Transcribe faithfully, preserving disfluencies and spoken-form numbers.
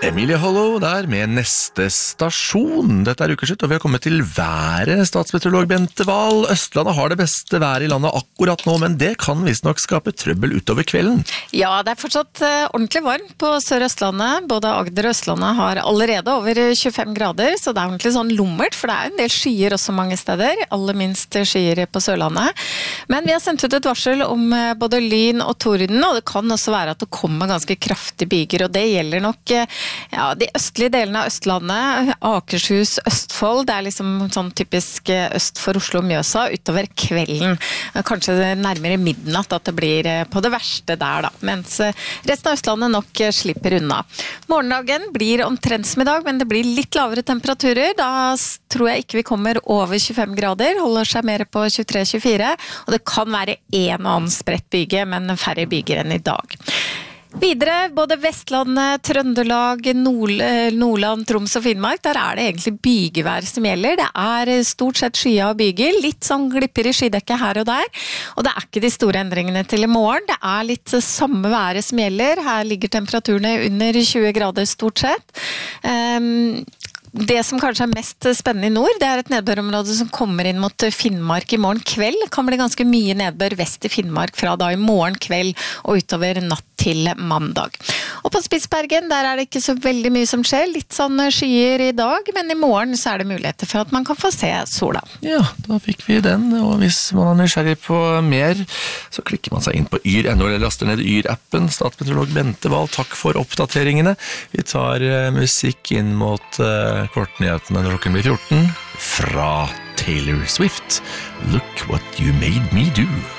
Emilie Hollow der med neste stasjon. Dette er ukeslutt, og vi har kommet til været. Statsmeteorolog Bente Wahl. Østlandet har det beste været i landet akkurat nå, men det kan visst nok skape trøbbel utover kvelden. Ja, det er fortsatt uh, ordentlig varmt på Sør-Østlandet. Både Agder og Østlandet har allerede over tjuefem grader, så det er ordentlig sånn lummert, for det er en del skyer også mange steder, aller minst skyer på Sørlandet. Men vi har sendt ut et varsel om uh, både lyn og torden, og det kan også være at det kommer ganske kraftige byger, og det gjelder nok uh, Ja, de østlige delene av Østlandet, Akershus, Østfold, det er liksom sånn typisk øst for Oslo og Mjøsa utover kvelden. Kanskje nærmere midnatt at det blir på det verste der da, mens resten av Østlandet nok slipper unna. Morgendagen blir omtrent som i dag, men det blir litt lavere temperaturer. Da tror jeg ikke vi kommer over tjuefem grader, holder seg mer på tjuetre til tjuefire, og det kan være en og annen spredt byge, men færre byger enn i dag. Videre, både Vestlandet, Trøndelag, Nord Nordland, Troms og Finnmark, der er det egentlig bygevær som gjelder. Det er stort sett skya og byger, litt sånn glipper i skydekket her og der, og det er ikke de store endringene til i morgen. Det er litt samme været som gjelder. Her ligger temperaturene under tjue grader stort sett. Um, Det som kanskje er mest spennende i nord, det er et nedbørområde som kommer inn mot Finnmark i morgen kveld. Det kan bli ganske mye nedbør vest i Finnmark fra da i morgen kveld og utover natt til mandag. Og på Spitsbergen, der er det ikke så veldig mye som skjer. Litt sånn skyer i dag, men i morgen så er det muligheter for at man kan få se sola. Ja, da fikk vi den, og hvis man er nysgjerrig på mer, så klikker man seg inn på yr punktum no eller laster ned yr-appen. Statsmeteorolog Bente Wahl, takk for oppdateringene. Vi tar uh, musikk inn mot uh, kortnyhetene når klokken blir fjorten fra Taylor Swift. Look what you made me do.